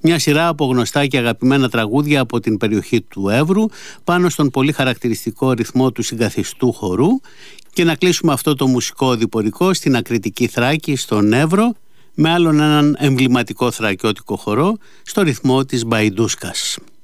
Μια σειρά από γνωστά και αγαπημένα τραγούδια από την περιοχή του Εύρου πάνω στον πολύ χαρακτηριστικό ρυθμό του συγκαθιστού χορού, και να κλείσουμε αυτό το μουσικό οδηπορικό στην Ακριτική Θράκη, στον Εύρο, με άλλον έναν εμβληματικό θρακιώτικο χορό στο ρυθμό της Μπαϊντούσκας.